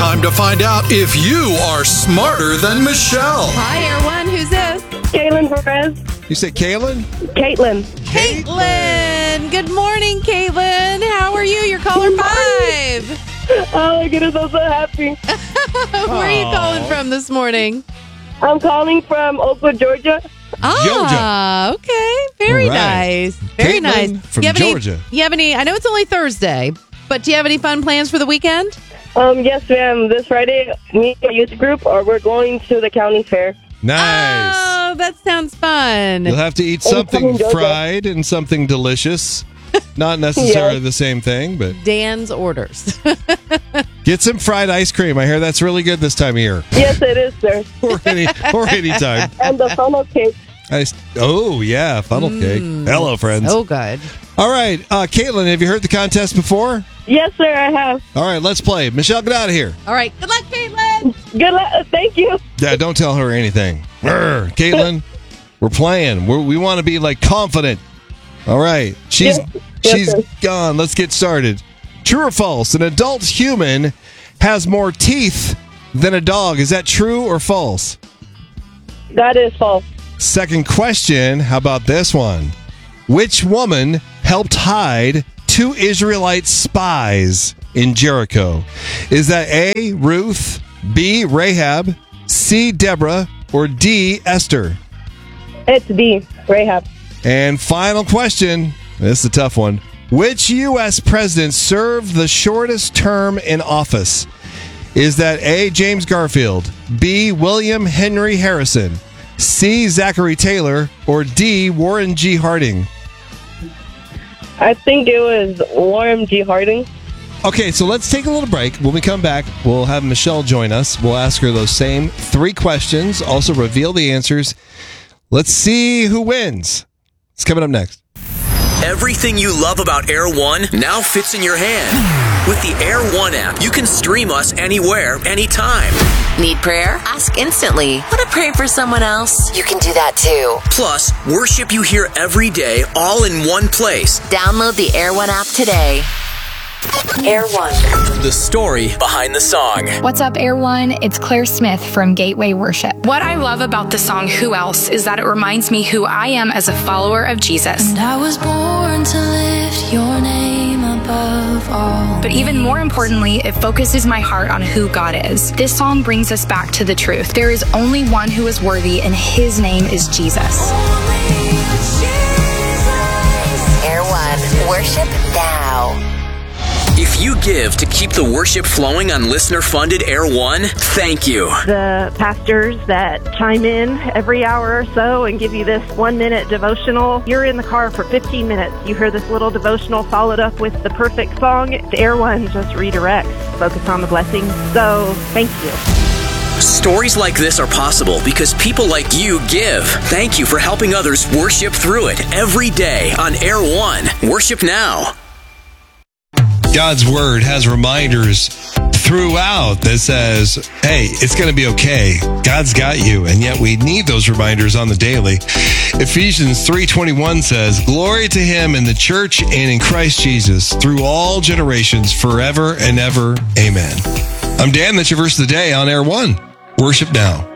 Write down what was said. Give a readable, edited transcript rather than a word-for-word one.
time to find out if you are smarter than Michelle. Hi, Air One. Who's this? Caitlin Perez. You said Kaylin? Caitlin. Caitlin. Good morning, Caitlin. How are you? You're caller 5. Oh my goodness, I'm so happy. Where are you calling from this morning? I'm calling from Oakwood, Georgia. Ah, okay. Very All right. nice. Very Caitlin nice. from You have Georgia. You have any? I know it's only Thursday, but do you have any fun plans for the weekend? Yes, ma'am. This Friday, me and my youth group, we're going to the county fair. Nice. Oh, that sounds fun. You'll have to eat something fried and something delicious. Not necessarily the same thing, but Dan's orders. get some fried ice cream. I hear that's really good this time of year. Yes, it is, sir. or any time. And the funnel cake. Oh, yeah, funnel cake. Hello, friends. Oh, good. All right, Caitlin, have you heard the contest before? Yes, sir, I have. All right, let's play. Michelle, get out of here. All right. Good luck, Caitlin. Good luck. Thank you. Yeah, don't tell her anything. Caitlin, we're playing. We want to be like confident. All right, she's sir. gone. Let's get started. True or false? An adult human has more teeth than a dog. Is that true or false? That is false. Second question. How about this one? Which woman helped hide 2 Israelite spies in Jericho? Is that A, Ruth, B, Rahab, C, Deborah, or D, Esther? It's B, Rahab. And final question. This is a tough one. Which U.S. president served the shortest term in office? Is that A, James Garfield, B, William Henry Harrison, C, Zachary Taylor, or D, Warren G. Harding? I think it was Warren G. Harding. Okay, so let's take a little break. When we come back, we'll have Michelle join us. We'll ask her those same 3 questions, also reveal the answers. Let's see who wins. It's coming up next. Everything you love about Air One now fits in your hand. With the Air One app, you can stream us anywhere, anytime. Need prayer? Ask instantly. Want to pray for someone else? You can do that too. Plus, worship you hear every day, all in one place. Download the Air One app today. Air One. The story behind the song. What's up, Air One? It's Claire Smith from Gateway Worship. What I love about the song Who Else is that it reminds me who I am as a follower of Jesus. And I was born to lift your name above all. But even more importantly, it focuses my heart on who God is. This song brings us back to the truth. There is only one who is worthy, and his name is Jesus. Air One. Worship now. If you give to keep the worship flowing on listener-funded Air One, thank you. The pastors that chime in every hour or so and give you this 1-minute devotional. You're in the car for 15 minutes. You hear this little devotional followed up with the perfect song. Air One just redirects. Focus on the blessings. So, thank you. Stories like this are possible because people like you give. Thank you for helping others worship through it every day on Air One. Worship now. God's word has reminders throughout that says, hey, it's going to be okay. God's got you. And yet we need those reminders on the daily. Ephesians 3:21 says, glory to him in the church and in Christ Jesus through all generations forever and ever. Amen. I'm Dan. That's your verse of the day on Air One. Worship now.